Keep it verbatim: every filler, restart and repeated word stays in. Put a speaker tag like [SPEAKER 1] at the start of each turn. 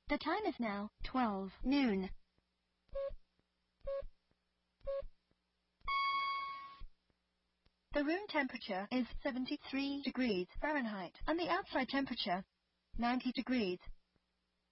[SPEAKER 1] The time is now twelve noon. The room temperature is seventy-three degrees Fahrenheit and the outside temperature ninety degrees